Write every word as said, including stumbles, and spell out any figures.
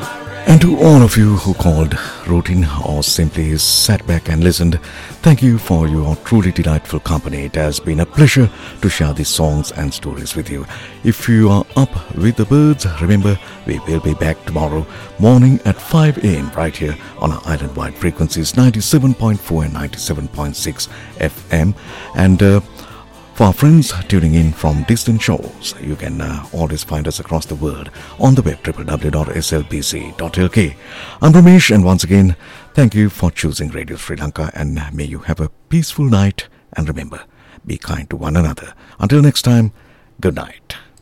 And to all of you who called, wrote in, or simply sat back and listened, thank you for your truly delightful company. It has been a pleasure to share these songs and stories with you. If you are up with the birds, remember we will be back tomorrow morning at five a.m. right here on our island-wide frequencies ninety-seven point four and ninety-seven point six F M. And uh, for our friends tuning in from distant shores, you can uh, always find us across the world on the web w w w dot s l b c dot l k. I'm Ramesh, and once again, thank you for choosing Radio Sri Lanka, and may you have a peaceful night. And remember, be kind to one another. Until next time, good night.